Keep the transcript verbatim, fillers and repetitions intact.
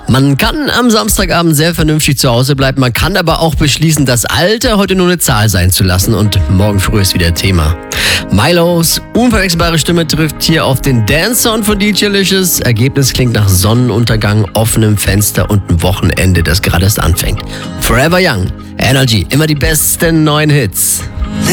Man kann am Samstagabend sehr vernünftig zu Hause bleiben, man kann aber auch beschließen, das Alter heute nur eine Zahl sein zu lassen und morgen früh ist wieder Thema. Milos unverwechselbare Stimme trifft hier auf den Dance-Sound von D J Licious. Ergebnis klingt nach Sonnenuntergang, offenem Fenster und einem Wochenende, das gerade erst anfängt. Forever Young, Energy, immer die besten neuen Hits.